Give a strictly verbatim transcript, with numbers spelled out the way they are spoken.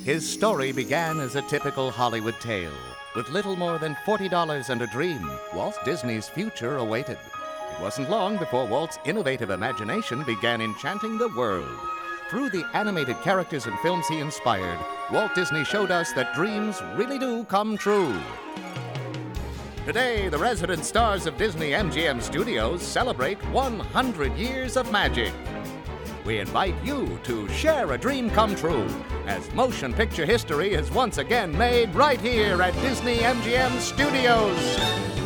His story began as a typical Hollywood tale. With little more than forty dollars and a dream, Walt Disney's future awaited. It wasn't long before Walt's innovative imagination began enchanting the world. Through the animated characters and films he inspired, Walt Disney showed us that dreams really do come true. Today, the resident stars of Disney M G M Studios celebrate one hundred years of magic. We invite you to share a dream come true, as motion picture history is once again made right here at Disney M G M Studios.